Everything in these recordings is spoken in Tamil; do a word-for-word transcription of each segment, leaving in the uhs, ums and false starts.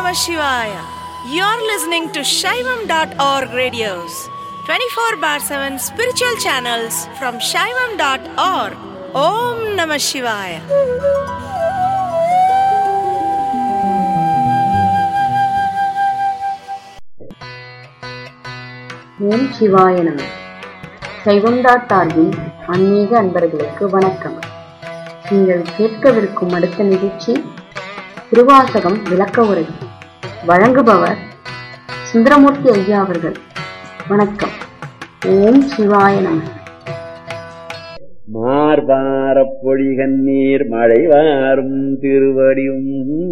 Namah Shivaya. You're listening to Shaivam dot org radios, twenty-four bar seven spiritual channels from Shaivam dot org. Om Namah Shivaya. ஓம் சிவாய நம. சைவம் டாட் ஆர்கின் ஆன்மீக அன்பர்களுக்கு வணக்கம். நீங்கள் கேட்கவிருக்கும் அடுத்த நிகழ்ச்சி திருவாசகம் விளக்க உரை. வழங்குபவர் சுந்தரமூர்த்தி ஐயா அவர்கள். வணக்கம். ஓம் சிவாய நம. மார்பார பொழிகண்ணீர் மழை வாரும் திருவடியும்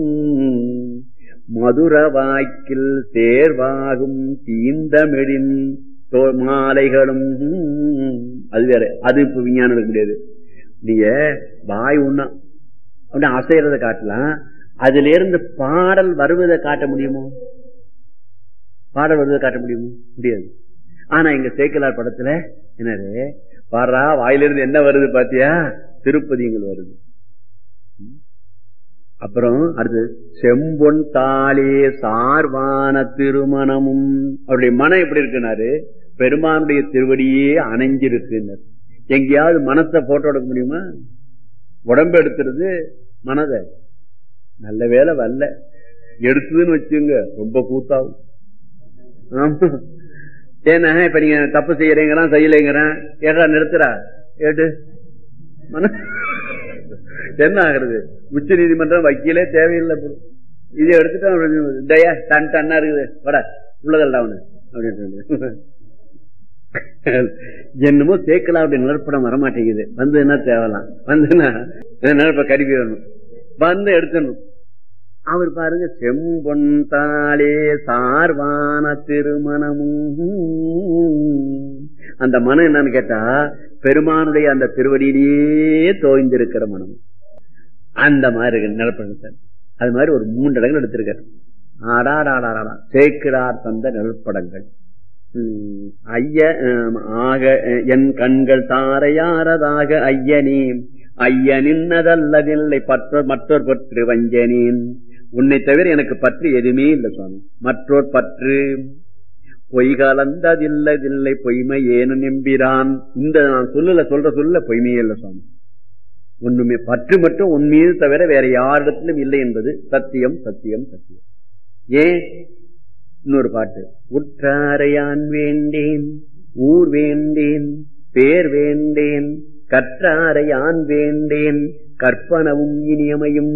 மதுர வாய்க்கில் தேர்வாகும் தீந்தமிழின் மாலைகளும். அது வேற, அது இப்ப விஞ்ஞானம் இருக்க முடியாது. நீங்க வாய் ஒண்ணா அப்படி அசைறதை காட்டலாம், அதுல இருந்து பாடல் வருவதை காட்ட முடியுமோ? பாடல் வருவதை காட்ட முடியுமோ? முடியாது. ஆனா எங்க சேக்கிலார் படத்துல என்னது பாடுறா, வாயிலிருந்து என்ன வருது பாத்தியா? திருப்பதிகள் வருது. அப்புறம் அடுத்து செம்பொன் தாளே சார்வான திருமணமும். அவருடைய மனம் எப்படி இருக்குனாரு, பெருமானுடைய திருவடியே அணைஞ்சிருக்கு. எங்கேயாவது மனத்தை போட்டோ எடுக்க முடியுமா? உடம்பு எடுத்துறது மனதை. நல்ல வேலை வரல, எடுத்ததுன்னு வச்சுங்க ரொம்ப கூத்தாகும். ஏன்னா இப்ப நீங்க தப்பு செய்யறீங்கிறான், செய்யலைங்கிறான், ஏடா நிறுத்துறா ஏடு மன என்ன ஆகுறது? உச்ச நீதிமன்றம் வக்கீலே தேவையில்லை. இதை எடுத்துட்டு டன் டன்னா இருக்குது, வட உள்ளதல்டா அவனு அப்படின்னு என்னமோ தேக்கலாம். அப்படி நிலப்படம் வரமாட்டேங்குது. வந்து என்ன தேவலாம், வந்துன்னா நிலப்ப கருவி வேணும், வந்து எடுத்துடணும். அவர் பாருங்க, செம்பொன் தாளே சார்வான திருமணமும். அந்த மனம் என்னன்னு கேட்டா, பெருமானுடைய அந்த திருவடியிலேயே தோய்ந்திருக்கிற மனம். அந்த மாதிரி இருக்கு நிலப்படம். அது மாதிரி ஒரு மூன்று இடங்கள் எடுத்திருக்காரு. ஆடாடாடாடா சேக்கிரார் தந்த நிலப்படங்கள். ஐய ஆக என் கண்கள் தாரையாரதாக ஐயனே ஐயனின்னதல்லதில்லை பற்ற மற்றோர் பற்று வஞ்சனேன். உன்னை தவிர எனக்கு பற்று எதுவுமே இல்லை சுவாமி. மற்றோர் பற்று பொய் கலந்ததில்லதில்லை பொய்மை ஏனும் நம்பிரான். இந்த நான் சொல்லல சொல்ற சொல்ல பொய்மையே இல்லை சுவாமி. ஒண்ணுமே பற்று மட்டும் உண்மையை தவிர வேற யாரிடத்திலும் இல்லை என்பது சத்தியம் சத்தியம் சத்தியம். ஏன்? இன்னொரு பாட்டு, உற்றாரையான் வேண்டேன் ஊர் வேண்டேன் பேர் வேண்டேன் கற்றாரையான் வேண்டேன் கற்பனவும் இனியமையும்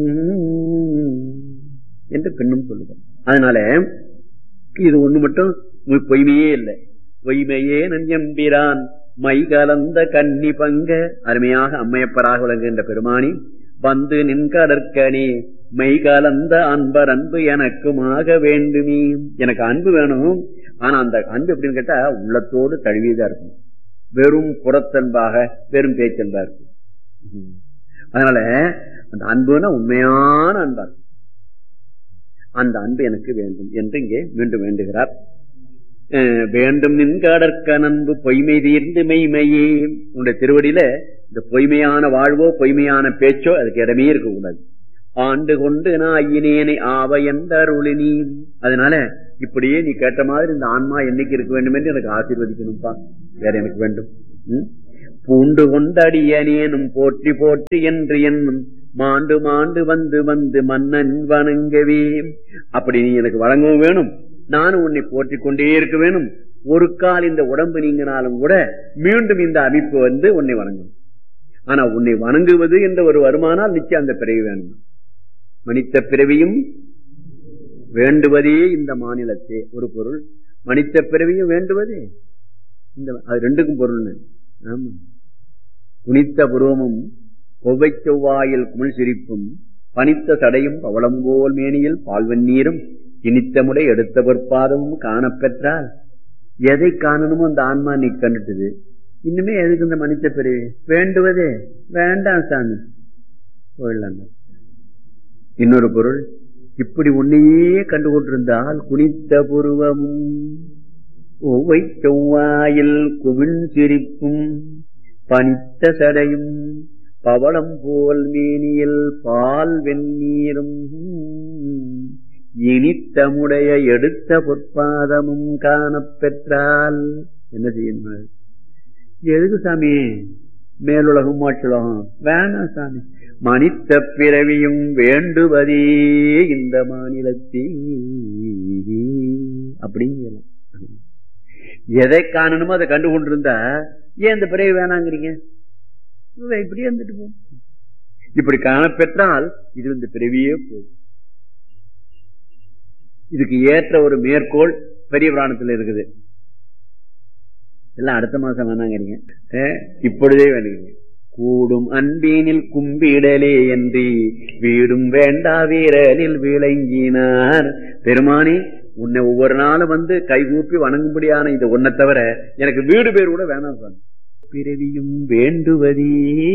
என்று பெண்ணும் சொல்லுவார். அதனால இது ஒண்ணு மட்டும் பொய்மையே இல்லை. பொய்மையே நம்பீரான் மை கலந்த கன்னி பங்க. அருமையாக அம்மையப்பராக விளங்குகின்ற பெருமானி வந்து நின்கடற்கனே மெய் கலந்த அன்பர் அன்பு எனக்குமாக வேண்டுமே. எனக்கு அன்பு வேணும், ஆனா அந்த அன்பு எப்படின்னு கேட்டா உள்ளத்தோடு தழுவியதா இருக்கும். வெறும் புறத்தன்பாக வெறும் பேச்சன்பா இருக்கும். அதனால அந்த அன்புனா உண்மையான அன்பா இருக்கும். அந்த அன்பு எனக்கு வேண்டும் என்று இங்கே மீண்டும் வேண்டுகிறார். வேண்டும் நின்கடற்க நன்பு பொய்மை தீர்ந்து மெய்மையே. உன்னுடைய திருவடியில இந்த பொய்மையான வாழ்வோ பொய்மையான பேச்சோ அதுக்கு இடமே இருக்கக்கூடாது. ஆண்டு கொண்டு நான் ஐயினேனை ஆவ என்ற அருளினீ. அதனால இப்படியே நீ கேட்ட மாதிரி இந்த ஆன்மா என்னைக்கு இருக்க வேண்டும் என்று எனக்கு ஆசீர்வதிக்கணும்பா. வேற எனக்கு வேண்டும். பூண்டு கொண்டு அடியனேனும் போற்றி போற்றி என்று என்னும் மாண்டு மாண்டு வந்து வந்து மன்னன் வணங்கவே. அப்படி நீ எனக்கு வழங்கவும் வேணும், நானும் உன்னை போற்றி கொண்டே இருக்க வேணும். ஒரு கால் இந்த உடம்பு நீங்கினாலும் கூட மீண்டும் இந்த அமைப்பு வந்து உன்னை வணங்கும். ஆனா உன்னை வணங்குவது என்ற ஒரு வருமானால் நிச்சயம் அந்த பிறவி வேணும். மனித பிறவியும் வேண்டுவதே இந்த மாநிலத்தே ஒரு பொருள், மனித பிறவியும் வேண்டுவதே இந்த, அது ரெண்டுக்கும் பொருள். ஆமா, துணித்த புருவமும் கொவ்வை செவ்வாயில் குமிழ் சிரிப்பும் பனித்த சடையும் பவளம்போல் மேனியில் பால்வெந்நீரும் இனித்தமுறை எடுத்த பொற்பாதமும் காணப்பெற்றால் எதை காணணுமோ அந்த ஆன்மா நீ கண்டுட்டுது. இன்னுமே எதுக்கு இந்த மனித பிறவி? வேண்டுவதே வேண்டாம் சாமி, போயிடலாம். இன்னொரு பொருள், இப்படி உன்னையே கண்டு கொண்டிருந்தால் குனித்த புருவமும் ஒவ்வை செவ்வாயில் குமிழ் சிரிப்பும் பனித்த சடையும் பவளம் போல் மேனியில் பால் வெந்நீரும் இனித்தமுடைய எடுத்த பொற்பாதமும் காணப் பெற்றால் என்ன செய்யணும்? எதுக்கு சாமி மேலுலகம் மோட்சலகம்? வேணாம் சாமி, மனித பிறவியும் வேண்டுவதே இந்த மாநிலத்தில் அப்படிங்க. எதை காணணுமோ அதை கண்டு கொண்டிருந்தா ஏன் இந்த பிறவி வேணாங்கிறீங்க? இப்படியே இருந்துட்டு போ. இப்படி காணப்பெற்றால் இது இந்த பிறவியே போதும். இதுக்கு ஏற்ற ஒரு மேற்கோள் பெரிய புராணத்தில் இருக்குது. எல்லாம் அடுத்த மாசம் வேணாங்கிறீங்க, இப்பொழுதே வேணுங்க. கூடும் அன்பீனில் கும்பிடலே என்று வீடும் வேண்டா வீரனில் விளங்கினார். பெருமானி, உன்னை ஒவ்வொரு நாளும் வந்து கைகூப்பி வணங்கும்படியான இந்த ஒன்னை தவிர எனக்கு வீடு பேர் கூட வேணாம் சார். பிறவியும் வேண்டுவதே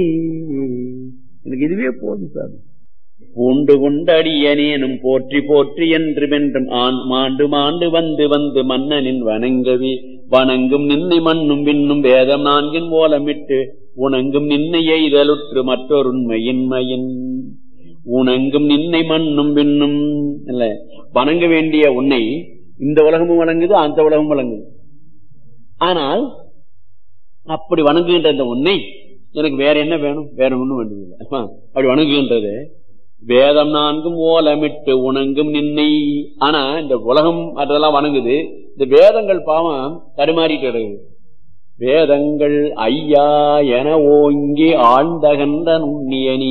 எனக்கு இதுவே போதும் சார். பூண்டு கொண்டடியனேனும் போற்றி போற்றி என்று வென்றும் ஆண் மாண்டு மாண்டு வந்து வந்து மன்னனின் வணங்கவே வணங்கும் நின்னை மண்ணும் விண்ணும் வேதம் நான்கின் ஓலமிட்டு உணங்கும் நின்னை எய்தலுற்று மற்றொரு உண்மையின்மையின் உணங்கும் நின்னை மண்ணும் விண்ணும் இல்ல வணங்க வேண்டிய உன்னை இந்த உலகமும் வணங்குது, அந்த உலகமும் வணங்குது. ஆனால் அப்படி வணங்குகின்ற இந்த உன்னை எனக்கு வேற என்ன வேணும்? வேற ஒண்ணும் வேண்டியதில்லை. அப்படி வணங்குகின்றது வேதம் நான்கும் ஓலமிட்டு உணங்கும் நின்னை. ஆனா இந்த உலகம் அதெல்லாம் வணங்குது, இந்த வேதங்கள் பாவம் தடுமாறிட்டு இருக்குது. வேதங்கள் ஐயா என ஓங்கி ஆழ்ந்தகன்ற நுண்ணியனி,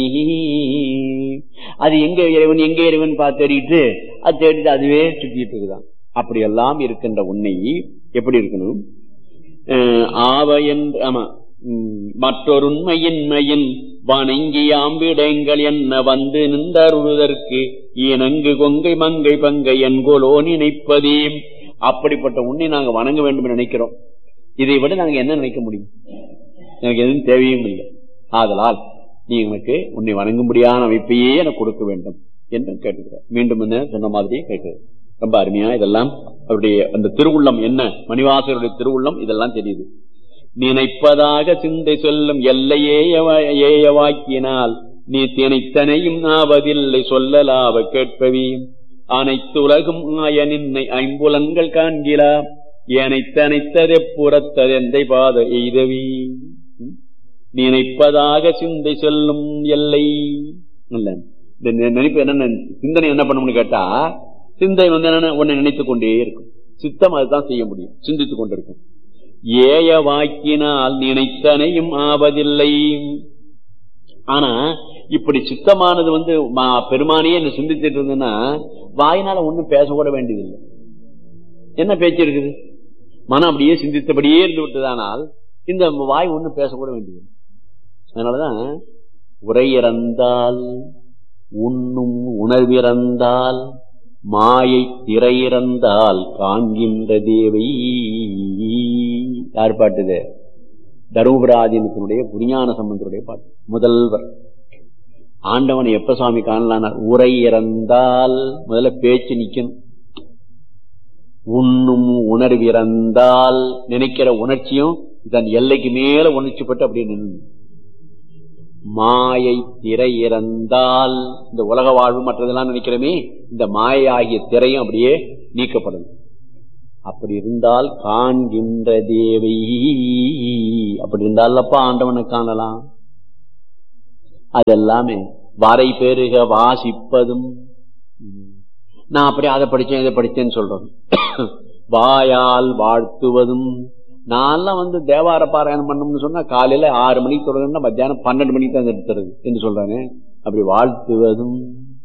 அது எங்க இறைவன் எங்க இறைவன் பார்த்து தேடிட்டு அது தேடிட்டு அதுவே சுத்திட்டு இருக்குதான். அப்படியெல்லாம் இருக்கின்ற உன்னை எப்படி இருக்கணும்? ஆவ என்று ஆமா மற்றொரு உண்மையின்மையின் வணங்கி ஆம்பிடங்கள் என்ன வந்து நின்றருவதற்கு இணங்கு கொங்கை மங்கை பங்கை என்கோலோ நினைப்பதே. அப்படிப்பட்ட உன்னை நாங்க வணங்க வேண்டும் என்று நினைக்கிறோம். இதை விட நாங்க என்ன நினைக்க முடியும்? எனக்கு எதுவும் தேவையும் இல்லை. ஆதலால் நீ எனக்கு உன்னை வணங்கும்படியான அமைப்பையே எனக்கு கொடுக்க வேண்டும் என்று கேட்டுக்கிறார். மீண்டும் என்ன சொன்ன மாதிரி கேட்கிறது. ரொம்ப அருமையா இதெல்லாம் அவருடைய அந்த திருவுள்ளம் என்ன, மணிவாசருடைய திருவுள்ளம் இதெல்லாம் தெரியுது. நினைப்பதாக சிந்தை சொல்லும் எல்லையே ஏயவாக்கினால் நீ தினைத்தனையும் ஆவதில்லை சொல்லலாவ கேட்பவி. அனைத்து உலகும் ஆய நின்னை ஐம்புலன்கள் காண்கிறா ஏனைத்தனைத்ததே புறத்ததெந்தை பாத எய்தவி. நினைப்பதாக சிந்தை சொல்லும் எல்லை இல்ல, இந்த நினைப்பு என்ன சிந்தனை என்ன பண்ணணும்னு கேட்டா, சிந்தை வந்து என்ன ஒன்னு நினைத்துக் கொண்டே இருக்கும். சித்தம் அதுதான் செய்ய முடியும், சிந்தித்துக் கொண்டிருக்கும். ஏய வாக்கினால் நினைத்தனையும் ஆவதில்லை. ஆனா இப்படி சித்தமானது வந்து பெருமானையே என்ன சிந்திச்சுட்டு இருந்ததுன்னா வாயினால ஒண்ணும் பேசக்கூட வேண்டியதில்லை. என்ன பேச்சு இருக்குது? மனம் அப்படியே சிந்தித்தபடியே இருந்து விட்டதானால் இந்த வாய் ஒண்ணும் பேசக்கூட வேண்டியதில்லை. அதனாலதான் உரையிறந்தால் உண்ணும் உணர்விறந்தால் மாயை திரையிறந்தால் காண்கின்ற தேவை. யார் பாட்டுது? தருமபுராதீனத்தினுடைய புரிஞான சம்பந்தருடைய பாட்டு. முதல்வர் ஆண்டவனை எப்ப சுவாமி காணலானார்? உரை இறந்தால் முதல்ல பேச்சு நிக்கணும். உண்ணும் உணர்விறந்தால் நினைக்கிற உணர்ச்சியும் தன் எல்லைக்கு மேல உணர்ச்சிப்பட்டு அப்படியே நின்று. மாயை திரை இறந்தால் இந்த உலக வாழ்வு மற்றதெல்லாம் நினைக்கிறோமே, இந்த மாயை ஆகிய திரையும் அப்படியே நீக்கப்படுது. அப்படி இருந்தால் காண்கின்ற தேவை. அப்படி இருந்தாலப்பா ஆண்டவனை காணலாம். அதெல்லாமே வரை பெருக வாசிப்பதும். நான் அப்படி அதை படிச்சேன் இதை படிச்சேன்னு சொல்றேன். வாயால் வாழ்த்துவதும். நான்லாம் வந்து தேவார பாராயணம் பண்ணணும்னு சொன்னா காலையில ஆறு மணிக்கு தொடங்கினா மத்தியானம் பன்னெண்டு மணிக்கு தான் எடுத்துறது என்று சொல்றாங்க. அப்படி வாழ்த்துவதும்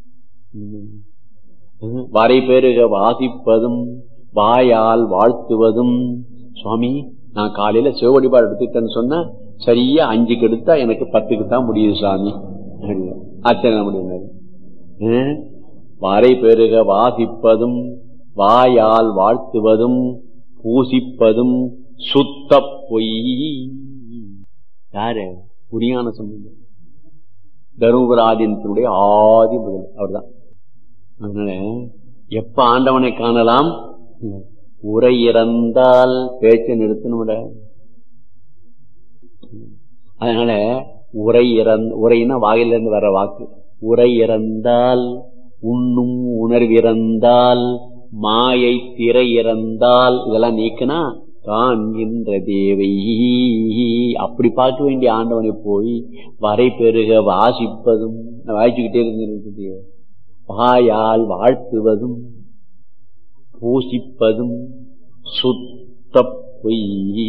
வரை பெருக வாசிப்பதும் வாயால் வாழ்த்துவதும். சுவாமி நான் காலையில சிவ வழிபாடு எடுத்துட்டேன்னு சொன்னா சரியா அஞ்சுக்கு எடுத்தா எனக்கு பத்துக்கு தான் முடியுது சாமி. ஆச்சரிய முடியாது. வரை பெருக வாசிப்பதும் வாயால் வாழ்த்துவதும் பூசிப்பதும் சுத்த பொய். யாரு? புரியான சம்பந்தம், தருமபுராதீனத்தினுடைய ஆதி முதல் அவர்தான். அதனால எப்ப ஆண்டவனை காணலாம்? உரை இறந்தால் பேச்சை நிறுத்தணும்ட. அதனால உரை இறந்த உரைன்னா வாயிலிருந்து வர்ற வாக்கு. உரை இறந்தால் உண்ணும் உணர்விறந்தால் மாயை திரை இறந்தால் இதெல்லாம் நீக்கினா காண்கின்ற தேவை. அப்படி பார்க்க வேண்டிய ஆண்டவனை போய் வரை பெருக வாசிப்பதும் வாசிச்சுக்கிட்டே இருந்து வாயால் வாழ்த்துவதும் பூசிப்பதும் சுத்த பொய்.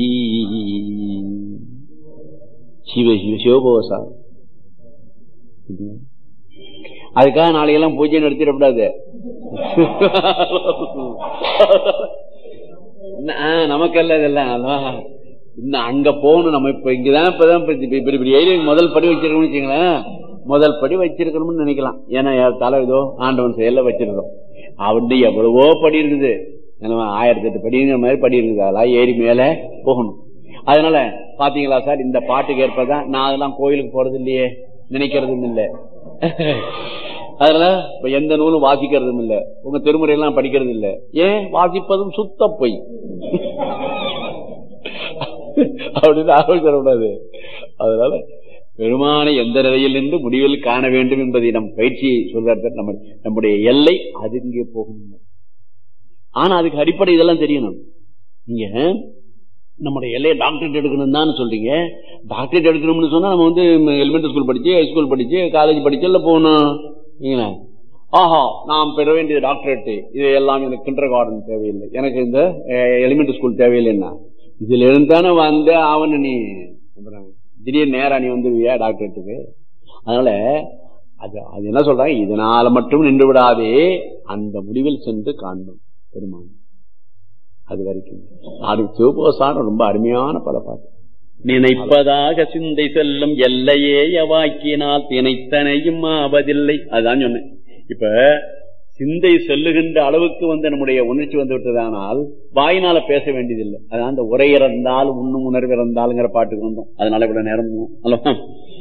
சிவ சிவ சிவபோசா. அதுக்காக நாளைக்கெல்லாம் பூஜை நடத்திடக்கூடாது. நமக்கல்ல இதெல்லாம் இன்னும் அங்க போகணும். நம்ம இப்ப இங்கதான் இப்பதான் இப்படி ஏரியா முதல் படி வச்சிருக்கோம்னு வச்சுங்களேன். முதல் படி வச்சிருக்கணும்னு நினைக்கலாம். ஏன்னா தலை ஏதோ ஆண்டவன் செயல வச்சிருக்கோம். அவன் எவ்வளவோ படி இருக்குது. ஆயிரத்தி எட்டு படிங்கிற மாதிரி படி இருக்குது. அதெல்லாம் ஏறி மேல போகணும். அதனால பாத்தீங்களா சார், இந்த பாட்டுக்கு ஏற்பதான் நான் அதெல்லாம் கோயிலுக்கு போறது இல்லையே, நினைக்கிறதும் இல்லை. அதனால இப்ப எந்த நூலும் வாசிக்கிறதும் இல்லை, உங்க திருமுறையெல்லாம் படிக்கிறது இல்லை. ஏன்? வாசிப்பதும் சுத்த பொய் அப்படின்னு ஆலோசனை. அதனால பெருமானை எந்த நிலையில் நின்று முடிவில் காண வேண்டும் என்பதை நம் பயிற்சியை சொல்ற நம்ம நம்முடைய எல்லை அது இங்கே போகணும். ஆனா அதுக்கு அடிப்படை இதெல்லாம் தெரியணும். நீங்க நம்முடைய எல்லையை டாக்டரேட் எடுக்கணும் தான் சொல்றீங்க. டாக்டரேட் எடுக்கணும்னு சொன்னா நம்ம வந்து எலிமெண்டரி ஸ்கூல் படிச்சு, ஹைஸ்கூல் படிச்சு, காலேஜ் படிச்சு எல்லாம் போகணும். ஆஹா, நாம் பெற வேண்டியது டாக்டரேட். இது எல்லாம் எனக்கு கிண்டர் கார்டன் தேவையில்லை, எனக்கு இந்த எலிமெண்டரி ஸ்கூல் தேவையில்லைன்னா இதுல இருந்தானே வந்து அவன் நீ திடீர் நேரா நீ வந்துருவியா டாக்டரேட்டுக்கு. அதனால அது அது என்ன சொல்றாங்க, இதனால மட்டும் நின்று விடாதே, அந்த முடிவில் சென்று காண்போம் பெருமான். அது வரைக்கும் அது சிவபோசான ரொம்ப அருமையான பல பாட்டு. நினைப்பதாக சிந்தை செல்லும் எல்லையே வாக்கினால் தினைத்தனையும் ஆவதில்லை. அதுதான் சொன்னேன். இப்ப சிந்தை செல்லுகின்ற அளவுக்கு வந்து நம்முடைய உணர்ச்சி வந்து விட்டதானால் வாயினால பேச வேண்டியதில்லை. அதான் அந்த உரை இறந்தால் உண்ணும் உணர்வு இறந்தாலுங்கிற பாட்டுக்கு வந்தோம். அதனால இவ்வளவு நேரம் அல்லவா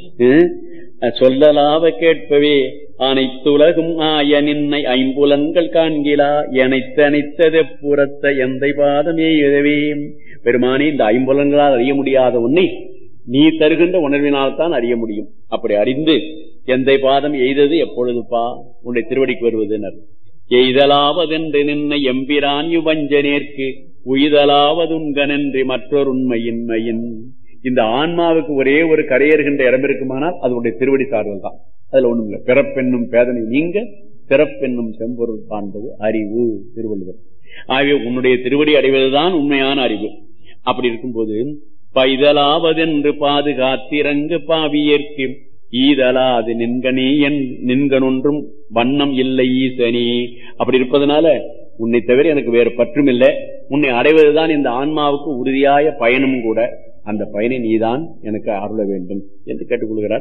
சொல்லலாவ கேட்பவே அனைத்துலகும் ஆய நின்னை ஐம்புலன்கள் காண்கிலா எனைத்து அனைத்தது புறத்த எந்தை பாதமே எழுதவே. பெருமானி, இந்த ஐம்புலன்களால் அறிய முடியாத உன்னை நீ தருகின்ற உணர்வினால் தான் அறிய முடியும். அப்படி அறிந்து எந்தை பாதம் எய்தது எப்பொழுதுப்பா உன்னுடைய திருவடிக்கு வருவதுனர். எய்தலாவதென்று நின்னை எம்பிரான் யுவஞ்சனேற்கு உய்தலாவதுங்கனென்று மற்றொரு உண்மையின்மையின். இந்த ஆன்மாவுக்கு ஒரே ஒரு கரையேறுகின்ற இடம் இருக்குமானால் அதனுடைய திருவடி சார்தல் தான். அதுல ஒண்ணும் இல்லை. பிறப்பென்னும் பேதனை நீங்க பிறப்பென்னும் செம்பொருள் காண்பது அறிவு திருவள்ளுவர். ஆகவே உன்னுடைய திருவடி அடைவதுதான் உண்மையான அறிவு. அப்படி இருக்கும்போது பைதலாவதென்று பாதுகாத்திரங்கு பாவியேற்கு ஈதலாது நின்கனே என் நின்கனொன்றும் வண்ணம் இல்லை ஈசனே. அப்படி இருப்பதனால உன்னை தவிர எனக்கு வேறு பற்றும் இல்லை. உன்னை அடைவதுதான் இந்த ஆன்மாவுக்கு உறுதியாய பயணம் கூட. அந்த பயனை நீதான் எனக்கு அருள வேண்டும் என்று கேட்டுக்கொள்கிறார்.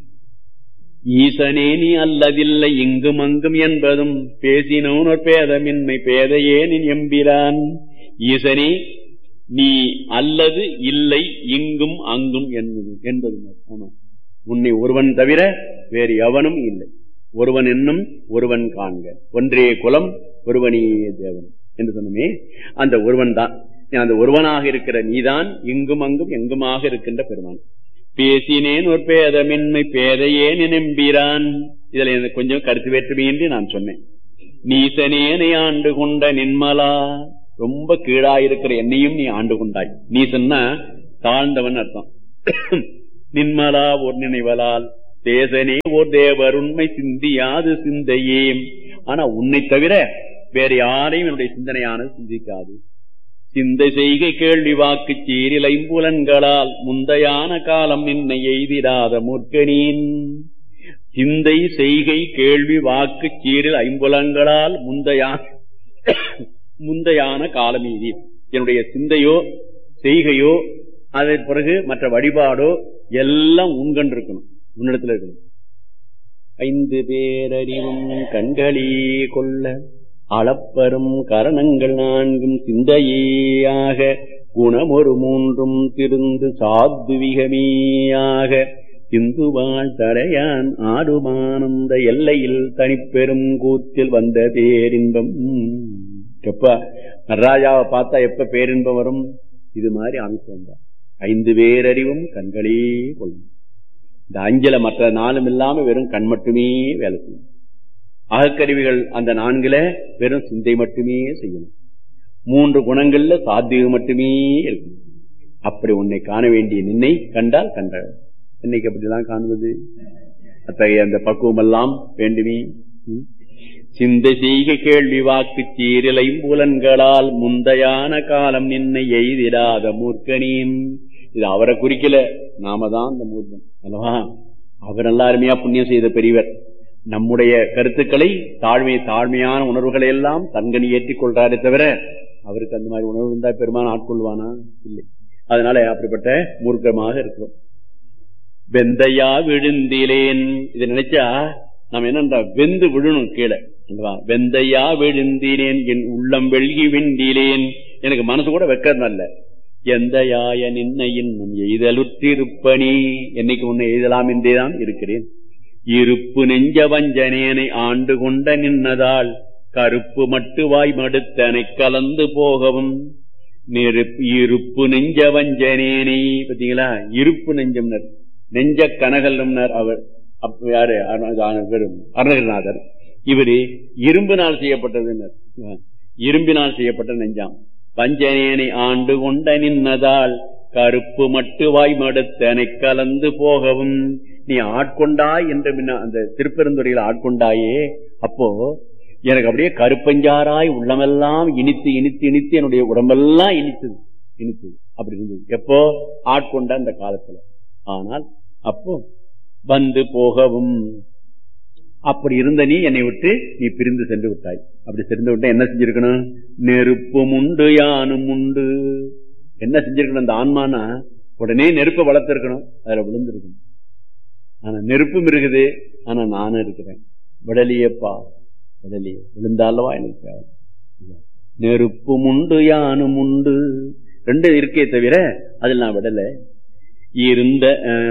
ஈசனே நீ அல்லதில்லை இங்கும் அங்கும் என்பதும் பேசினோர் பேதமின்மை பேதையே நீ எம்பிரான். ஈசனே நீ அல்லது இல்லை இங்கும் அங்கும் என்பது என்பது ஆமா, உன்னை ஒருவன் தவிர வேறு எவனும் இல்லை. ஒருவன் என்னும் ஒருவன் காண்க, ஒன்றே குலம் ஒருவனே தேவன் என்று சொன்னமே. அந்த ஒருவன் தான், அந்த ஒருவனாக இருக்கிற நீதான் இங்கும் அங்கும் எங்குமாக இருக்கின்ற பெருமான். பேசினேன் ஒரு பேதமின்மை பேதையே நினைம்பிரான். இதுல எனக்கு கொஞ்சம் கருத்து வேற்றுமையின்றி நான் சொன்னேன். நீசனேனை ஆண்டு கொண்ட நின்மலா, ரொம்ப கீழாயிருக்கிற என்னையும் நீ ஆண்டு கொண்டாய். நீசன்னா தாழ்ந்தவன் அர்த்தம். நின்மலா ஒரு நினைவலால் தேசனே ஓர் தேவர் உண்மை சிந்தியாது சிந்தையே. ஆனா உன்னை தவிர வேற யாரையும் என்னுடைய சிந்தனையானது சிந்திக்காது. சிந்தை செய்கை கேள்வி வாக்கு சீரில் ஐம்புலன்களால் முந்தையான காலம் நின்னை எய்திடாத மூர்க்கனீன். சிந்தை செய்கை கேள்வி வாக்கு சீரில் ஐம்புலன்களால் முந்தையான முந்தையான காலம் எய்தி. என்னுடைய சிந்தையோ செய்கையோ அதன் பிறகு மற்ற வழிபாடோ எல்லாம் உண்கண்டு இருக்கணும், உன்னிடத்துல இருக்கணும். ஐந்து பேரறிவும் கண்களே கொள்ள அளப்பரும் கரணங்கள் நான்கும் சிந்தையாக குணமொரு மூன்றும் திருந்து சாத்விகமேயாக சிந்துவாள் தரையான் ஆடுமானந்த எல்லையில் தனிப்பெரும் கூத்தில் வந்த பேரின்பம். எப்ப நடராஜாவை பார்த்தா எப்ப பேரின்பம் வரும்? இது மாதிரி அமைச்சு வந்தார். ஐந்து பேரறிவும் கண்களே கொள்ளும். இந்த அஞ்சல மற்ற நாளும் இல்லாம வெறும் கண் மட்டுமே வேலை செய்யும். அகக்கருவிகள் அந்த நான்குல வெறும் சிந்தை மட்டுமே செய்யணும். மூன்று குணங்கள்ல சாத்வீகம் மட்டுமே இருக்கும். அப்படி உன்னை காண வேண்டிய நின்னை கண்டால் கண்ட இன்னைக்கு அப்படிதான் காணுவது. அத்தகைய அந்த பக்குவம் எல்லாம் வேண்டுமே. சிந்தை செய்க கேள்வி வாக்கு சீரிலை புலன்களால் முந்தையான காலம் நின்னை எய்திடாத மூர்க்கனின். இது அவரை குறிக்கல, நாம தான் அந்த மூர்க்கன் அல்லவா. அவர் நல்லா அருமையா புண்ணியம் செய்த பெரியவர். நம்முடைய கருத்துக்களை தாழ்மை தாழ்மையான உணர்வுகளை எல்லாம் தன்கனி ஏற்றிக் கொள்றாரே தவிர அவருக்கு அந்த மாதிரி உணர்வு இருந்தா பெருமான ஆட்கொள்வானா? இல்லை. அதனால அப்படிப்பட்ட மூர்க்கமாக இருக்கிறோம். வெந்தையா விழுந்திலேன் இதை நினைச்சா நம்ம என்ன வெந்து விழணும் கீழே. வெந்தையா விழுந்திலேன் என் உள்ளம் வெள்கி வெண்டிலேன். எனக்கு மனசு கூட வைக்கிறதுனால எந்த யாய நின்ன இன்னும் எய்தலுற்றிருப்பனி என்னைக்கு உன்னை எய்தலாம் என்றேதான் இருக்கிறேன். இருப்பு நெஞ்ச வஞ்சனேனை ஆண்டு கொண்ட நின்னதால் கருப்பு மட்டு வாய் மடுத்தனை கலந்து போகவும். இருப்பு நெஞ்ச வஞ்சனேனை பார்த்தீங்களா, இருப்பு நெஞ்சம்னர் நெஞ்ச கனகல்னர் அவர். அப்ப யாரு? அருணகிரிநாதர். இவரு இரும்பினால் செய்யப்பட்டதுன்னர், இரும்பினால் செய்யப்பட்ட நெஞ்சாம். வஞ்சனேனை ஆண்டு கொண்ட நின்னதால் கருப்பு மட்டு வாய் மடுத்தனை கலந்து போகவும். நீ ஆட்கொண்டாய் என்று அந்த திருப்பெருந்துறையில் ஆட்கொண்டாயே, அப்போ எனக்கு அப்படியே கருப்பஞ்சாராய் உள்ளமெல்லாம் இனித்து இனித்து இனித்து என்னுடைய உடம்பெல்லாம் இனித்தது இனித்தது அப்படி இருந்தது. எப்போ? ஆட்கொண்ட அந்த காலத்துல. ஆனால் அப்போ வந்து போகவும் அப்படி இருந்த நீ என்னை விட்டு நீ பிரிந்து சென்று விட்டாய். அப்படி சென்று விட்டா என்ன செஞ்சிருக்கணும்? நெருப்பும் உண்டு யானும் உண்டு. என்ன செஞ்சிருக்கணும்? அந்த ஆன்மானா உடனே நெருப்பை வளர்த்திருக்கணும், அதுல விழுந்திருக்கணும். ஆனா நெருப்பும் இருக்குது, ஆனா நானும் இருக்கிறேன். விடலியப்பா விடலிய விழுந்தாலவா எனக்கு நெருப்பும் உண்டு யானும் உண்டு. ரெண்டு இருக்கே தவிர அதில் நான் விடல. இருந்த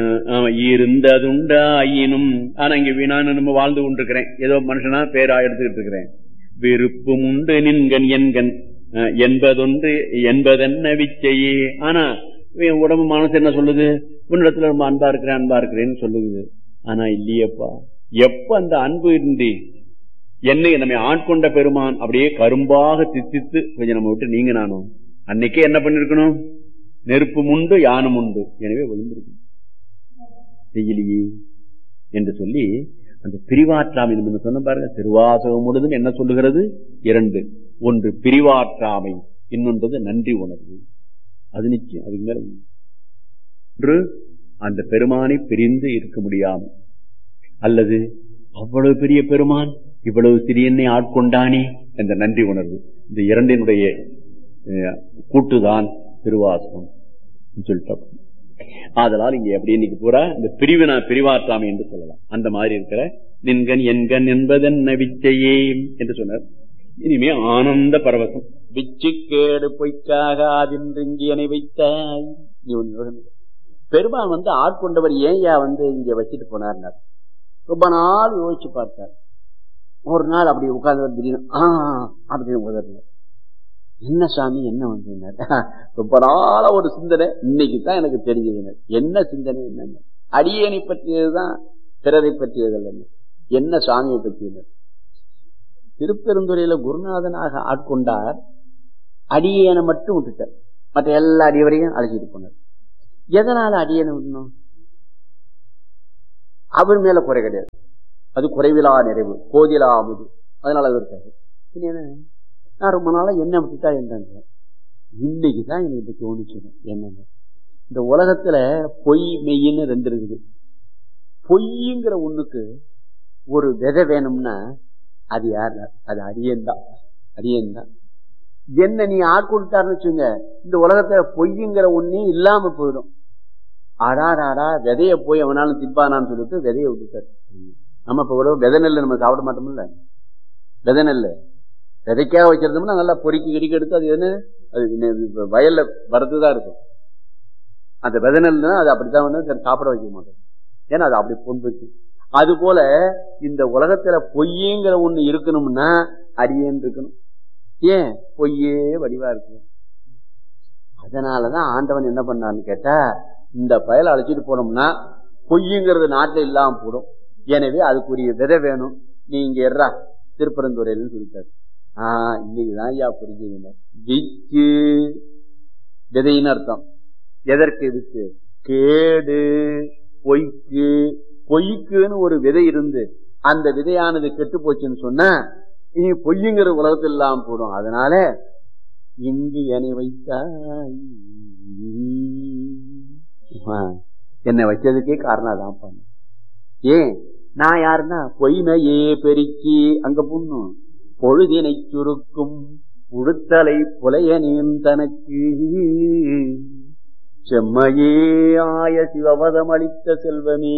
இருந்ததுண்டாயினும் ஆனா இங்க வீணான்னு நம்ம வாழ்ந்து கொண்டிருக்கிறேன். ஏதோ மனுஷனா பேரா எடுத்துக்கிட்டு இருக்கிறேன். விருப்பம் உண்டு நின்கண் என்கண் என்பதொன்று என்பதென்ன விச்சையே. ஆனா உடம்பு மனசு என்ன சொல்லுது? உன்னிடத்துல ரொம்ப அன்பா இருக்கிறேன் அன்பா இருக்கிறேன்னு சொல்லுது. ஆனா இல்லையப்பா, எப்ப அந்த அன்பு இன்றி என்னை நம்மை ஆட்கொண்ட பெருமான் அப்படியே கரும்பாக தித்தித்து கொஞ்சம் நம்ம விட்டு நீங்க நானும் அன்னைக்கே என்ன பண்ணிருக்கணும்? நெருப்பும் உண்டு யானும் உண்டு, எனவே விழுந்திருக்கும் செய்யலையே என்று சொல்லி அந்த பிரிவாற்றாமை நம்ம சொன்ன பாருங்க. திருவாசகம் முழுதும் என்ன சொல்லுகிறது? இரண்டு. ஒன்று பிரிவாற்றாமை, இன்னொன்றது நன்றி உணர்வு. அது நிச்சயம். அதுக்கு மேல ஒன்று அந்த பெருமானை பிரிந்து இருக்க முடியாமல், அல்லது அவ்வளவு பெரிய பெருமான் இவ்வளவு சிறியனை ஆட்கொண்டானே என்ற நன்றி உணர்வு. இந்த இரண்டினுடைய கூட்டுதான் திருவாசகம் சொல்லிட்டோம். ஆதலால் இங்க எப்படி இன்னைக்கு பூரா இந்த பிரிவினா பிரிவாற்றாமை என்று சொல்லலாம். அந்த மாதிரி இருக்கிற நின்கண் என்கண் என்பதென்ன விச்சையே என்று சொன்னார். இனிமே ஆனந்த பரவசம். விச்சு கேடு பொய்க்காக அதின்றி வைத்தாய். பெருமான் வந்து ஆட்கொண்டவர் ஏயா வந்து இங்க வச்சுட்டு போனார்? ரொம்ப நாள் யோசிச்சு பார்த்தார். ஒரு நாள் அப்படி உட்கார்ந்து திடீர்னு ஆஹ் அப்படின்னு உதறல. என்ன சாமி என்ன வந்து ரொம்ப நாள ஒரு சிந்தனை இன்னைக்கு தான் எனக்கு தெரிஞ்சது. என்ன சிந்தனை? என்னங்க அடியேனை பற்றியதுதான், பிறரை பற்றியதல்ல. என்ன சாமியை பற்றியது? திருப்பெருந்துறையில குருநாதனாக ஆட்கொண்டார், அடியேனை மட்டும் விட்டுட்டார், மற்ற எல்லா அடியவரையும் அழைச்சிட்டு போனார். எதனால அடியேனை விடணும்? அவர் மேல குறை கிடையாது, அது குறைவிலா நிறைவு கோதிலா அமுது, அதனால அது இருக்காது. நான் ரொம்ப நாளா என்ன விட்டுட்டா என்னங்க இன்னைக்குதான் எனக்கு தோணுச்சு. என்னங்க இந்த உலகத்துல பொய் மெய்ன்னு ரெண்டு இருக்குது. பொய்ங்கிற ஒண்ணுக்கு ஒரு விதை வேணும்னா அது யார்? அது அடியன் தான். அடியன் தான். என்ன நீ ஆட்கொண்டாருன்னு வச்சுங்க, இந்த உலகத்துல பொய்ங்கிற ஒன்னே இல்லாம போயிடும். ஆடாடாடா விதைய போய் அவனாலும் திப்பானான்னு சொல்லிட்டு விதைய விட்டுட்டாரு. நம்ம இப்ப கூட விதை நெல் நம்ம சாப்பிட மாட்டோம்ல. விதை நெல் விதைக்காக வச்சிருந்தோம்னா நல்லா பொறுக்கி கிடிக்க எடுத்து அது என்ன அது வயல்ல வரதுதான் இருக்கும். அந்த விதை நெல்னா அது அப்படித்தான் வந்து சாப்பிட வைக்க மாட்டோம், ஏன்னா அது அப்படி பொன்புச்சு. அது போல இந்த உலகத்துல பொய்யுங்கிற ஒண்ணு இருக்கணும்னா அடியேன் இருக்கணும். ஏன்? பொய்யே வடிவா இருக்கு. அதனாலதான் ஆண்டவன் என்ன பண்ணான்னு கேட்டா, இந்த பயலை அழைச்சிட்டு போனோம்னா பொய்யுங்கிறது நாட்டில் இல்லாம போடும். எனவே அதுக்குரிய விதை வேணும். நீ இங்க எறா திருப்பரந்துரையில் சொல்லிட்டார். ஆஹ் இன்னைக்குதான் ஐயா புரிஞ்சுங்க. விச்சு விதைன்னு அர்த்தம். எதற்கு வித்து? கேடு பொய்க்கு. பொய்க்குன்னு ஒரு விதை இருந்து அந்த விதையானது கெட்டு போச்சுன்னு சொன்னா இனி பொய்யுங்கிற உலகத்தில் இல்லாம போடும். அதனால இங்கு என்னை வைத்தாய், என்னை வச்சதுக்கே காரணம் அதான் பண்ண. ஏன் நான் யாருன்னா பொய்மையே பெருக்கி அங்க புண்ணும் பொழுதினை சுருக்கும் உடுத்தலை புலைய நீன் தனக்கு செம்மையே ஆய சிவபதம் அளித்த செல்வமே.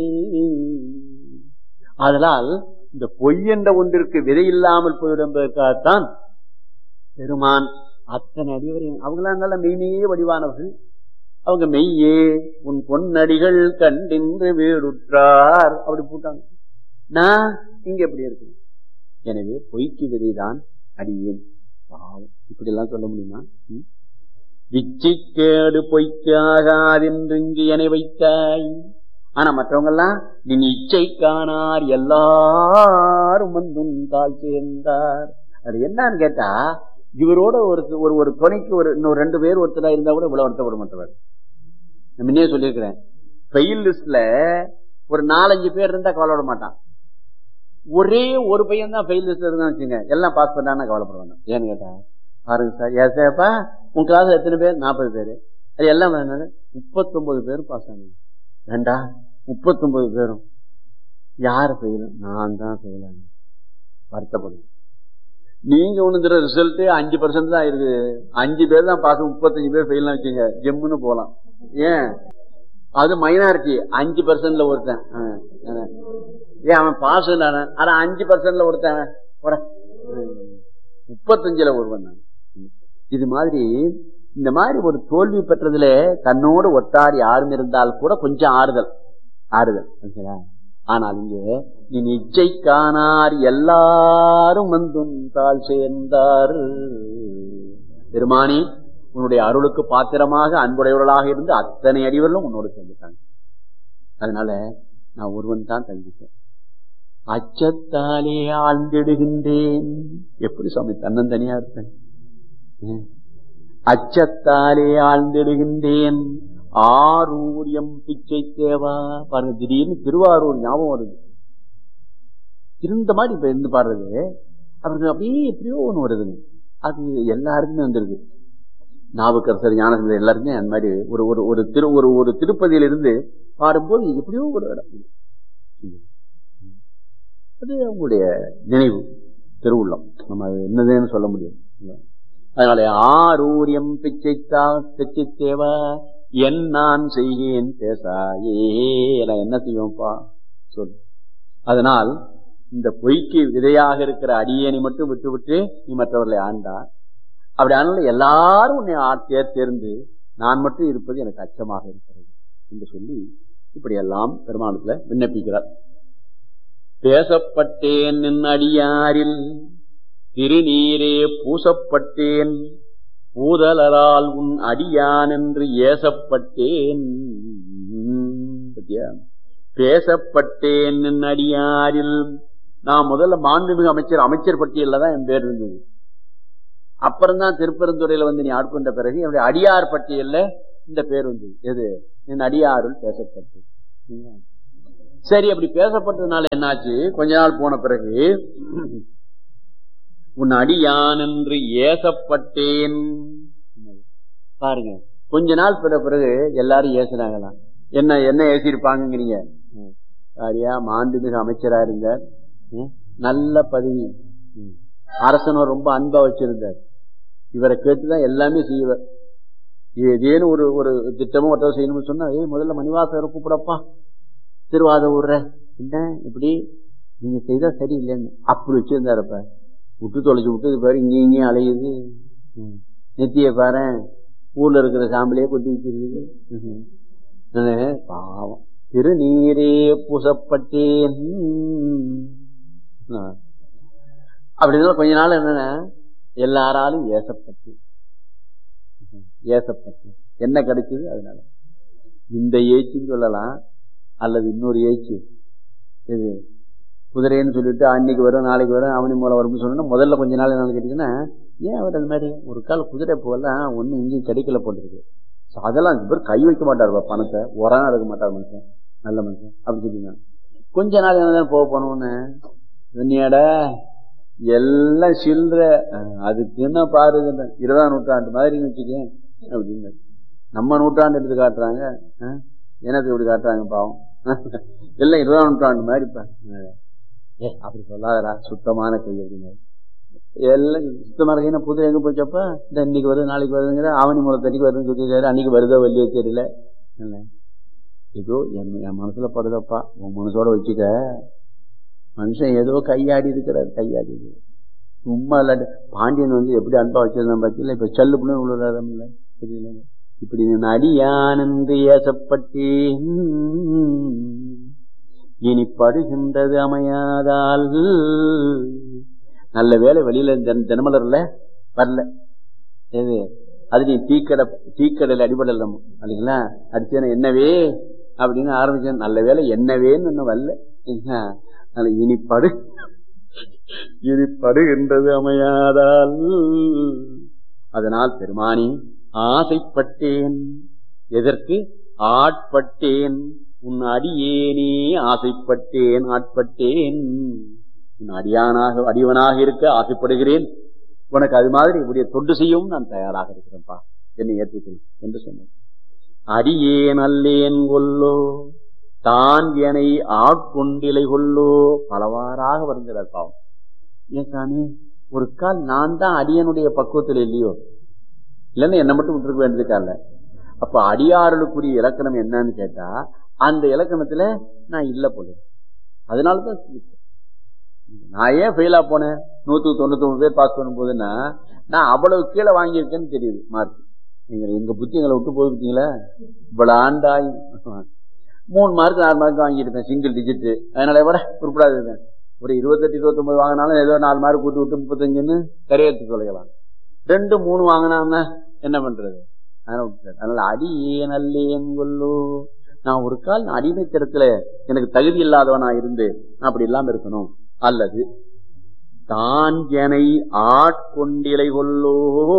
அதனால் இந்த பொய் என்ற ஒன்றிற்கு விதை இல்லாமல் போயிடுவதற்காகத்தான் பெருமான் அத்தனை அடிவரையும் அவங்களாம் நல்ல மெய்மையே வடிவானவர்கள். அவங்க மெய்யே உன் பொன்னடிகள் கண்டின்று வீடுற்றார் அப்படி போட்டாங்க. நான் இங்க எப்படி இருக்கு? எனவே பொய்க்கு விதைதான் அடியேன். இப்படி எல்லாம் சொல்ல முடியுமா? விச்சிக்கேடு பொய்க்காகாதென்று இங்கு என்னை வைத்தாய். ஆனா மற்றவங்க எல்லாம் நீ இச்சை காணார் எல்லாரும் வந்தும் தாழ் சேர்ந்தார். அது என்னன்னு கேட்டா இவரோட ஒரு ஒரு துணைக்கு ஒரு இன்னொரு ரெண்டு பேர் ஒருத்தரா இருந்தா கூட இவ்வளவு வருத்தப்பட மாட்டவர். முன்னே சொல்லியிருக்கிறேன், ஃபெயில் லிஸ்ட்ல ஒரு நாலஞ்சு பேர் இருந்தா கவலைப்பட மாட்டான். ஒரே ஒரு பையன் தான் ஃபெயில் லிஸ்ட்ல இருந்தா வச்சுங்க, எல்லாம் பாஸ் பண்ணான்னு கவலைப்பட வேண்டாம். ஏன்னு கேட்டா பாருங்க சார், ஏசாப்பா உன் கிளாஸ் எத்தனை பேர்? நாற்பது பேரு. அது எல்லாம் முப்பத்தி ஒன்பது பேரும் பாஸ் ஆனது. வேண்டா முப்பத்தி ஒன்பது பேரும் யாரு ஃபெயில்? நான் தான் ஃபெயில் ஆனேன். வருத்தப்படுது. நீங்க ஒண்ணு ரிசல்ட் அஞ்சு பர்சன்ட் தான் இருக்கு. அஞ்சு பேர் தான் பாஸ், முப்பத்தஞ்சு பேர் ஃபெயில் வச்சுங்க, ஜெம்முன்னு போலாம். ஏன் அது மைனாரிட்டி? அஞ்சு பர்சன்ட்ல ஒருத்தன் ஏன் அவன் பாஸ் ஆனா அஞ்சு பர்சன்ட்ல ஒருத்தன் முப்பத்தஞ்சுல ஒருவன். இது மாதிரி இந்த மாதிரி ஒரு தோல்வி பெற்றதுல தன்னோடு ஒட்டார் யாரும் இருந்தால் கூட கொஞ்சம் ஆறுதல் ஆறுதல். ஆனால் இங்கே நீ நிச்சை காணார் எல்லாரும் வந்தும் தாழ் சேர்ந்தார். பெருமானி உன்னுடைய அருளுக்கு பாத்திரமாக அன்புடையவர்களாக இருந்து அத்தனை அடிவர்களும் உன்னோடு சேர்ந்துட்டாங்க. அதனால நான் ஒருவன் தான் தங்கிட்டேன். அச்சத்தாலே ஆழ்ந்திடுகின்றேன். எப்படி சுவாமி தன்னந்தனியா இருப்பேன்? அச்சத்தாலே ஆழ்ந்திடுகின்றேன் ஆரூரியம் பிச்சை தேவா. பாருங்க, திடீர்னு திருவாரூர் ஞாபகம் வருது. திருந்த மாதிரி இப்ப இருந்து பாடுறது அவருக்கு அப்படியே எப்படியோ ஒண்ணு வருதுங்க. அது எல்லாருக்குமே வந்துருக்கு. நாவுக்கரசர், ஞானசம்பந்தர் எல்லாருமே அந்த மாதிரி ஒரு ஒரு திரு ஒரு ஒரு திருப்பதியிலிருந்து பாடும்போது எப்படியோ ஒரு இடம் அது அவங்களுடைய நினைவு திருவுள்ளம். நம்ம அது என்னதுன்னு சொல்ல முடியும். அதனால ஆரூரியம் பிச்சைத்தா பிச்சை தேவா என் நான் செய்கேன் பேசாயே, நான் என்ன செய்வோம்ப்பா சொல். அதனால் இந்த பொய்க்கு விதையாக இருக்கிற அடியேனை மட்டும் விட்டு விட்டு நீ மற்றவர்களை ஆண்டார். அப்படி ஆனால எல்லாரும் உன்னை ஆட்சியர் தேர்ந்து நான் மட்டும் இருப்பது எனக்கு அச்சமாக இருக்கிறது என்று சொல்லி இப்படி எல்லாம் பெருமானத்துல விண்ணப்பிக்கிறார். பேசப்பட்டேன் நின் அடியாரில் திருநீரே பூசப்பட்டேன் பூதலரால் உன் அடியான் என்று ஏசப்பட்டேன். பேசப்பட்டேன் நின் அடியாரில். நான் முதல்ல மாண்புமிகு அமைச்சர் அமைச்சர் பட்டியல்ல தான் என் பேர் இருந்தது. அப்புறம்தான் திருப்பெருந்துறையில வந்து நீ ஆட்கொண்ட பிறகு என்னுடைய அடியார் பட்டியல்ல இந்த பேர் வந்தது. எது? என் அடியாருள் பேசப்பட்டது. சரி, அப்படி பேசப்பட்டதுனால என்னாச்சு? கொஞ்ச நாள் போன பிறகு உன் அடியான் என்று ஏசப்பட்டேன். பாருங்க, கொஞ்ச நாள் பிற பிறகு எல்லாரும் ஏசுனாங்களாம். என்ன என்ன ஏசிருப்பாங்கிறீங்க? சரியா, மாண்புமிகு அமைச்சரா இருந்தார், நல்ல பதவி, அரசனர் ரொம்ப அன்பா வச்சிருந்தார். இவரை கேட்டுதான் எல்லாமே செய்வார். ஏதேனும் ஒரு ஒரு திட்டமும் ஒருத்தர் செய்யணும்னு சொன்னா, ஏய் முதல்ல மணிவாசகரை கூப்பிடப்பா, திருவாத ஊர்ற என்ன இப்படி நீங்க செய்தா சரியில்லைன்னு அப்படி வச்சிருந்தாருப்ப. விட்டு தொலைச்சு விட்டு பாரு, இங்க இங்கேயும் அலையுது. நெத்திய பாரு, ஊர்ல இருக்கிற சாம்பலையே கொட்டி வச்சிருக்கு. பாவம். திருநீரே பூசப்பட்டேன். அப்படின்னா கொஞ்ச நாள் என்னன்னா எல்லாராலும் ஏசப்பட்டு ஏசப்பட்டு என்ன கிடைச்சது? அதனால இந்த ஏச்சுன்னு சொல்லலாம், அல்லது இன்னொரு ஏச்சு இது குதிரைன்னு சொல்லிட்டு அன்னைக்கு வரும் நாளைக்கு வரும் அவனி மூலம் வரும்னு சொன்னா முதல்ல கொஞ்ச நாள் என்ன கேட்டீங்கன்னா, ஏன் அவர் அது மாதிரி ஒரு கால குதிரை போகலாம் ஒன்னும் இங்கேயும் கிடைக்கல போட்டுருக்கு. அதெல்லாம் பேர் கை வைக்க மாட்டார் பணத்தை, உரம் எடுக்க மாட்டார் மனுஷன், நல்ல மனுஷன் அப்படி சொல்லிங்க. கொஞ்ச நாள் என்ன போக போனோன்னு சொன்னியாடா எல்லாம் சில்ற அதுக்கு என்ன பாரு இருபதாம் நூற்றாண்டு மாதிரின்னு வச்சுக்கேன் அப்படின்னு. நம்ம நூற்றாண்டு எடுத்து காட்டுறாங்க, எனக்கு இப்படி காட்டுறாங்க பாவம். எல்லாம் இருபதாம் நூற்றாண்டு மாதிரிப்பா. ஏ அப்படி சொல்லாதடா சுத்தமான கை அப்படின்னு. எல்லாம் சுத்தமான கை. புது எங்க போச்சப்பா இந்த இன்னைக்கு வருது நாளைக்கு வருதுங்கிற அவனி மூலத்தடிக்கு வருதுன்னு சொல்லிடுறாரு. அன்னைக்கு வருதோ வள்ளியோ தெரியல. ஏதோ என் என் மனசுல படுதப்பா, உன் மனசோட வச்சுக்க. மனுஷன் ஏதோ கையாடி இருக்கிறார், கையாடி இருக்கிறார் சும்மா இல்லாட்டி. பாண்டியன் வந்து எப்படி அன்பா வச்சிருந்தான் பார்த்தீங்களா, இப்ப சல்லு புண்ணு உள்ள இடம் இல்லை தெரியல. இப்படி நான் அடியானந்து ஏசப்பட்டேன் இனி படுகின்றது அமையாதால். நல்ல வேலை வெளியில தினமலர்ல வரல. எது அது நீ தீக்கடை தீக்கடையில் அடிபடல இல்லைங்களா, அடிச்சேன்னா என்னவே அப்படின்னு ஆரம்பிச்சேன். நல்ல வேலை என்னவேன்னு இன்னும் வரல. இனி படு இனி படுகின்றது அமையாதால். அதனால் பெருமானி ஆசைப்பட்டேன். எதற்கு? ஆட்பட்டேன் உன் அடியேனே ஆசைப்பட்டேன், ஆட்பட்டேன். உன் அடியானாக அடியவனாக இருக்க ஆசைப்படுகிறேன். உனக்கு அது மாதிரி இப்படிய தொண்டு செய்யவும் நான் தயாராக இருக்கிறேன்ப்பா, என்னை ஏற்றுக்கொள் என்று சொன்னேன். அடியேன் அல்லேன் கொல்லோ தான் என ஆட்கொண்டிலை கொல்லோ. பலவாறாக வருகிறார் பாவம். ஏன் சாமி ஒரு கால் நான் தான் அடியனுடைய பக்குவத்தில் இல்லையோ, இல்லைன்னா என்னை மட்டும் விட்டுருக்க வேண்டியதுக்கால. அப்ப அடியார்களுக்குரிய இலக்கணம் என்னன்னு கேட்டா அந்த இலக்கணத்துல நான் இல்ல போல. அதனாலதான் நான் ஏன் ஃபெயிலா போனேன். நூத்துக்கு தொண்ணூத்தி ஒன்பது பேர் பாஸ் பண்ணும் போதுன்னா நான் அவ்வளவு கீழே வாங்கியிருக்கேன்னு தெரியுது மார்க். நீங்க எங்க புத்தி எங்களை விட்டு போய் பார்த்தீங்களா, இவ்வளவு ஆண்டாய் மூணு மார்க் நாலு மார்க் வாங்கியிருக்கேன் சிங்கிள் டிஜிட். அதனால விட குறிப்பிடாது இருக்கேன். ஒரு இருபத்தெட்டு இருபத்தி ஒன்பது வாங்கினாலும் ஏதோ நாலு மார்க் கூட்டு விட்டு முப்பத்தஞ்சுன்னு கரையேற்று தொலைக்கலாம். ரெண்டு மூணு வாங்கினா என்ன பண்றது? அதனால அடி ஏன் அல்லேன் கொல்லோ. நான் ஒரு கால் அடிமைத்தரத்துல எனக்கு தகுதி இல்லாதவனா இருந்து அப்படி இல்லாம இருக்கணும். அல்லது தான் எனை ஆட்கொண்டிலை கொல்லோ.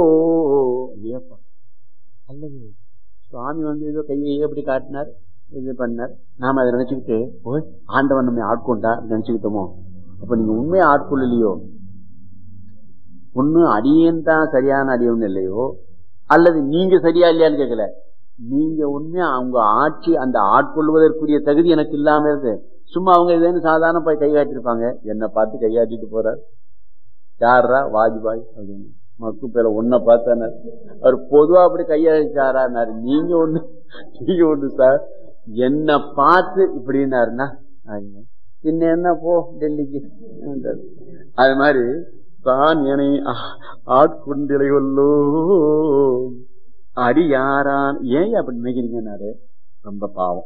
அல்லது சுவாமி வந்து ஏதோ கையை எப்படி காட்டினார், இது பண்ணார், நாம அதை நினைச்சுக்கிட்டு ஓய் ஆண்டவன் நம்ம ஆட்கொண்டா நினைச்சுக்கிட்டோமோ. அப்ப நீங்க உண்மையை ஆட்கொள்ளலையோ, ஒண்ணு அடியேன் தான் சரியான அடியவன் இல்லையோ, அல்லது நீங்க சரியா இல்லையான்னு கேட்கல. நீங்க உண்மையா அவங்க ஆட்சி அந்த ஆட்கொள்வதற்குரிய தகுதி எனக்கு இல்லாம இருக்கு. சும்மா அவங்க இதுன்னு சாதாரண போய் கை காட்டிருப்பாங்க. என்னை பார்த்து கையாட்டிட்டு போறார். யாரா வாஜ்பாய் அப்படின்னு மக்கு பேர ஒன்ன பார்த்தானார். அவர் பொதுவா அப்படி கையாடிச்சாராரு. நீங்க ஒண்ணு நீங்க ஒண்ணு சார் என்ன பார்த்து இப்படின்னாருன்னா பின்ன என்ன போ டெல்லிக்கு. அது மாதிரி தான் என ஆட்கொண்டிலை கொல்லோ அடி யாரான். ஏன் அப்படி நினைக்கிறீங்கன்னாரு, ரொம்ப பாவம்.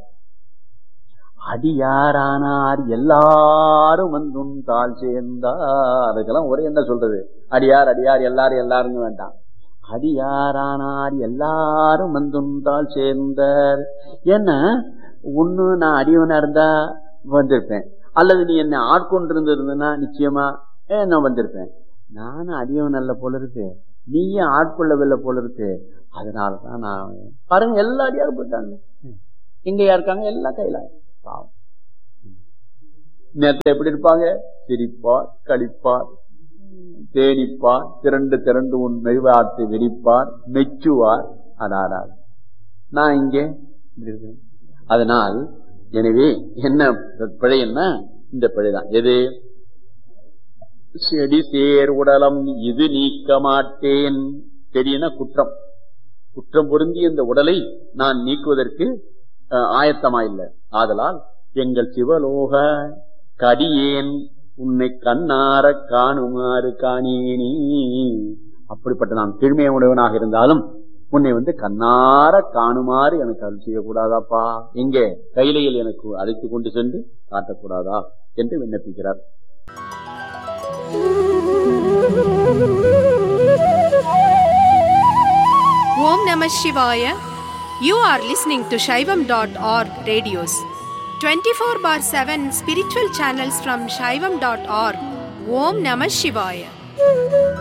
அடியாரானார் எல்லாரும் வந்தும் தாழ் சேர்ந்தார். அதுக்கெல்லாம் ஒரே என்ன சொல்றது, அடியார் அடியார் எல்லாரும் எல்லாருங்க வேண்டாம். அடியாரானார் எல்லாரும் வந்தும் தாழ் சேர்ந்தார். ஏன்னா ஒண்ணு நான் அடியவனா இருந்தா வந்திருப்பேன், அல்லது நீ என்னை ஆட்கொண்டு இருந்திருந்தா நிச்சயமா நான் வந்திருப்பேன். நானும் அடியவன் அல்ல போல இருக்கு, நீயும் ஆட்கொள்ளவில்லை போல இருக்கு. அதனாலதான் நான் பாருங்க எல்லா அடியாரும் போயிட்டாங்க. எங்கயா இருக்காங்க எல்லாம் கையில. நேரத்தில் எப்படி இருப்பாங்க, சிரிப்பார் கழிப்பார் தேடிப்பார் திரண்டு திரண்டு உன் மெய்வார்த்தை வெடிப்பார் மெச்சுவார். அடாடார் நான் இங்கே இருக்கேன். அதனால் எனவே என்ன பிழைன்னா இந்த பிழைதான். எது செடி சேர் உடலம் இது நீக்க மாட்டேன். செடினா குற்றம், குற்றம் பொருந்திய இந்த உடலை நான் நீக்குவதற்கு ஆயத்தமாயில்லை. ஆதலால் எங்கள் சிவலோக கடியேன் உன்னை கண்ணார காணுமாறு காணேனி. அப்படிப்பட்ட நான் கீழ்மைய உடையவனாக இருந்தாலும் உன்னை வந்து கண்ணார காணுமாறு எனக்கு அருள் செய்யக்கூடாதாப்பா. எங்கே கையிலையில் எனக்கு அழைத்து கொண்டு சென்று காட்டக்கூடாதா என்று விண்ணப்பிக்கிறார். Om Namah Shivaya. You are listening to Shaivam dot org radios. twenty-four bar seven spiritual channels from shaivam dot org. Om Namah Shivaya.